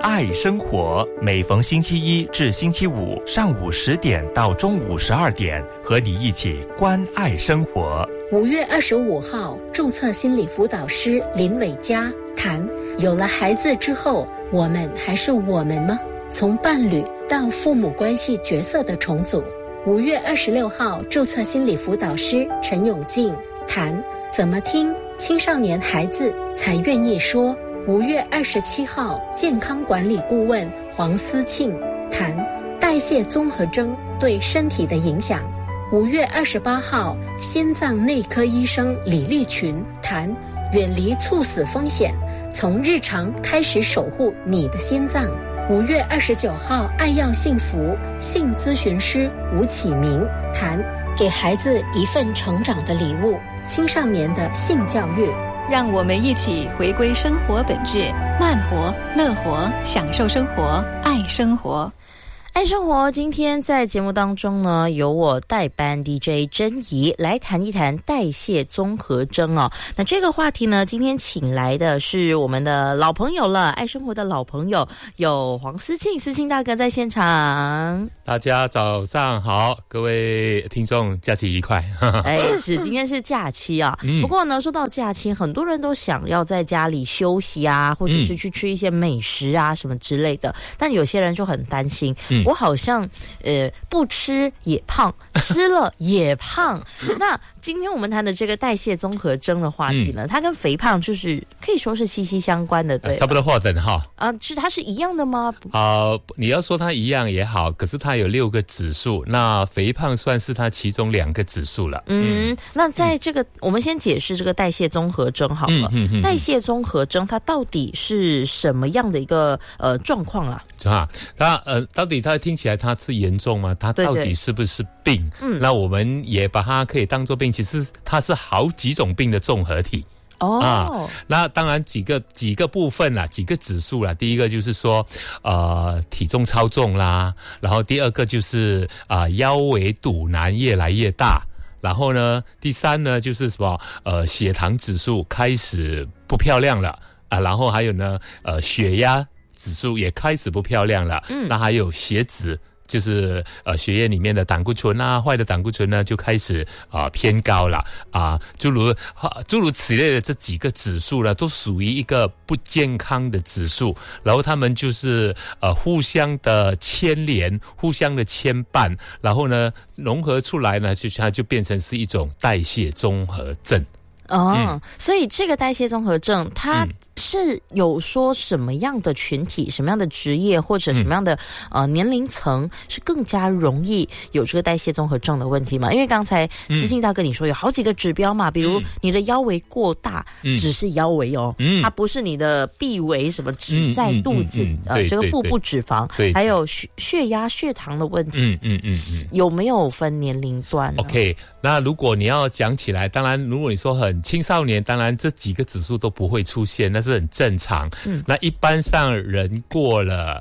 爱生活，每逢星期一至星期五上午10点到中午12点，和你一起关爱生活。 5月25号，注册心理辅导师林伟嘉谈：有了孩子之后，我们还是我们吗？从伴侣到父母关系角色的重组。5月26号，注册心理辅导师陈永进谈：怎么听青少年孩子才愿意说。5月27号，健康管理顾问黄思庆谈代谢综合征对身体的影响。5月28号，心脏内科医生李立群谈远离猝死风险，从日常开始守护你的心脏。5月29号，爱要幸福性咨询师吴启明谈给孩子一份成长的礼物，青少年的性教育。 让我们一起回归生活本质，慢活、乐活，享受生活，爱生活。 爱生活今天在节目当中呢，由我代班 DJ 珍怡来谈一谈代谢综合征哦。那这个话题呢，今天请来的是我们的老朋友了，爱生活的老朋友，有黄思庆，思庆大哥在现场。 大家早上好，各位听众，假期愉快。 是今天是假期啊。不过呢，说到假期，很多人都想要在家里休息啊，或者是去吃一些美食啊什么之类的，但有些人就很担心。我好像不吃也胖，吃了也胖。那今天我们谈的这个代谢综合征的话题呢，它跟肥胖就是可以说是息息相关的，对吧？ 差不多或等哈。 是它是一样的吗？ 你要说它一样也好，可是它有6个指数，那肥胖算是它其中2个指数了。 那在这个我们先解释这个代谢综合征好了。代谢综合征它到底是什么样的一个状况啊？ 它到底它听起来它是严重吗？它到底是不是病？那我们也把它可以当作病，其实它是好几种病的综合体。那当然几个部分啦，几个指数啦。第一个就是说体重超重啦，然后第二个就是腰围肚腩越来越大，然后呢第三呢就是什么血糖指数开始不漂亮了然后还有呢血压指数也开始不漂亮了。那还有血脂，就是血液里面的胆固醇啊，坏的胆固醇呢就开始偏高了诸如此类的这几个指数呢，都属于一个不健康的指数，然后他们就是互相的牵连，互相的牵绊，然后呢融合出来呢，它就变成是一种代谢综合症。 所以这个代谢综合症它是有说什么样的群体、什么样的职业或者什么样的年龄层是更加容易有这个代谢综合症的问题吗？因为刚才思庆大哥你说有好几个指标嘛，比如你的腰围过大，只是腰围哦，它不是你的臂围什么脂在肚子，这个腹部脂肪，还有血压、血糖的问题，有没有分年龄段呢？ OK， 那如果你要讲起来，当然如果你说很青少年，当然这几个指数都不会出现，那是很正常。那一般上人过了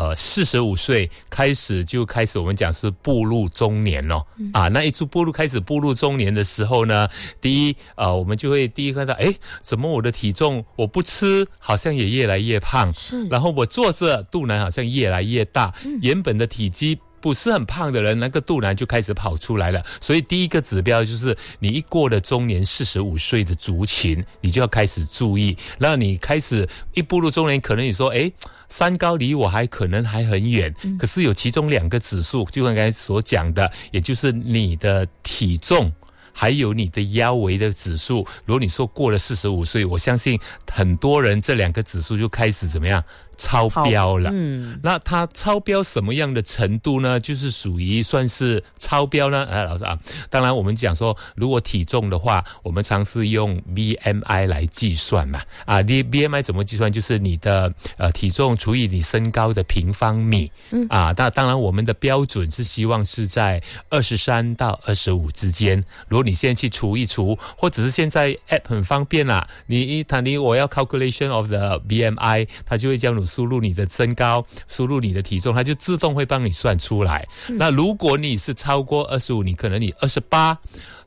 45岁开始我们讲是步入中年哦。那一开始步入中年的时候呢，第一我们就会第一看到怎么我的体重我不吃好像也越来越胖，然后我坐着肚腩好像越来越大，原本的体积不是很胖的人，那个肚腩就开始跑出来了。所以第一个指标就是你一过了中年45岁的族群，你就要开始注意。那你开始一步入中年，可能你说三高离我可能还很远，可是有其中2个指数，就像刚才所讲的，也就是你的体重还有你的腰围的指数。如果你说过了45岁，我相信很多人这2个指数就开始怎么样超标了。那它超标什么样的程度呢？就是属于算是超标呢？老师当然我们讲说，如果体重的话，我们尝试用 BMI 来计算嘛。BMI 怎么计算？就是你的体重除以你身高的平方米。当然我们的标准是希望是在23到25之间。如果你现在去除一除，或者是现在 App 很方便啦，我要 calculation of the BMI， 它就会叫你输入你的身高，输入你的体重，它就自动会帮你算出来。那如果你是超过25，你可能你28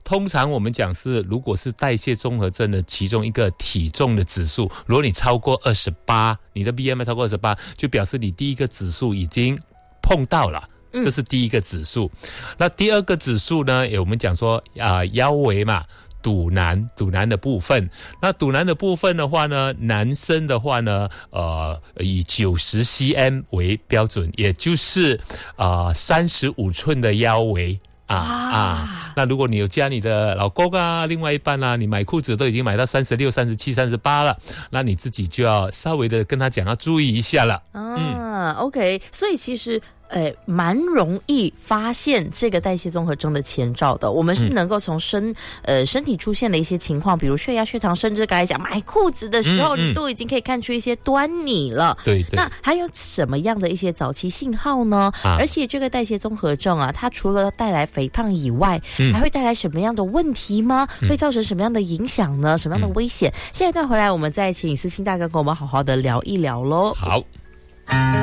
通常我们讲是，如果是代谢综合症的其中一个体重的指数，如果你超过28，你的 BMI 超过28，就表示你第一个指数已经碰到了。这是第一个指数。那第二个指数呢，我们讲说腰围嘛，肚腩的部分。那肚腩的部分的话呢，男生的话呢，以90 cm 为标准，也就是35寸的腰围。那如果你有加你的老公啊，另外一半啊，你买裤子都已经买到36、37、38了，那你自己就要稍微的跟他讲，要注意一下了。 OK， 所以其实蛮容易发现这个代谢综合征的前兆的。我们是能够从身体出现的一些情况，比如血压、血糖，甚至刚才讲买裤子的时候，你都已经可以看出一些端倪了。 对。 那还有什么样的一些早期信号呢？而且这个代谢综合症啊，它除了带来肥胖以外，还会带来什么样的问题吗？会造成什么样的影响呢？什么样的危险？下一段回来，我们再请思清大哥跟我们好好的聊一聊咯。 好。